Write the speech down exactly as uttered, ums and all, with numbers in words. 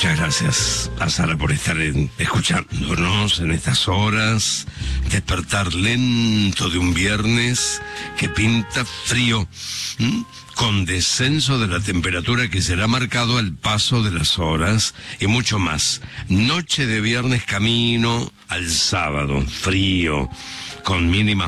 Muchas gracias a Sara por estar en, escuchándonos en estas horas. Despertar lento de un viernes que pinta frío, ¿m? Con descenso de la temperatura que será marcado al paso de las horas y mucho más. Noche de viernes camino al sábado, frío, con mínimas